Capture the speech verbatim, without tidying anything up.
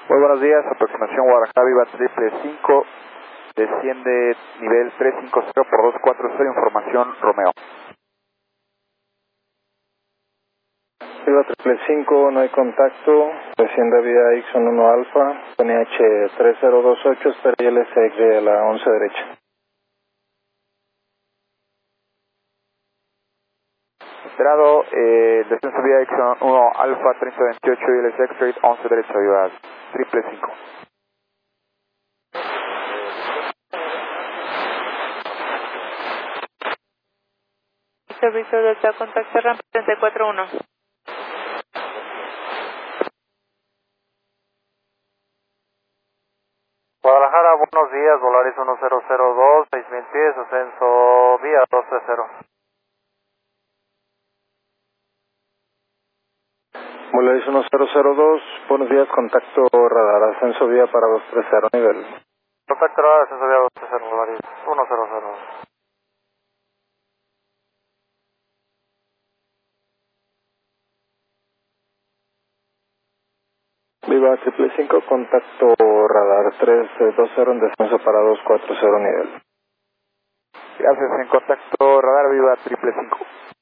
Muy buenos días, aproximación Guadalajara, Viva triple cinco, desciende nivel trescientos cincuenta por doscientos cuarenta, información Romeo. Viva triple cinco, no hay contacto, desciende vía Ixon uno Alfa, N H tres cero dos ocho, espera y L S X de la once derecha. Entrado, eh, descenso vía Ixon uno Alfa, treinta veintiocho y L S X once derecha, Viva triple cinco. Servicio Delta, contacto rampa treinta y cuatro uno. Guadalajara, buenos días, Volaris uno cero cero dos, seis mil pies, ascenso vía dos tres cero. Volaris uno cero cero dos, buenos días, contacto radar, ascenso vía para dos tres cero nivel. Contacto radar, ascenso vía dos tres cero, Volaris uno cero cero. Viva triple cinco, contacto radar tres dos cero en descenso para dos cuatro cero nivel. Gracias, en contacto radar, Viva triple cinco.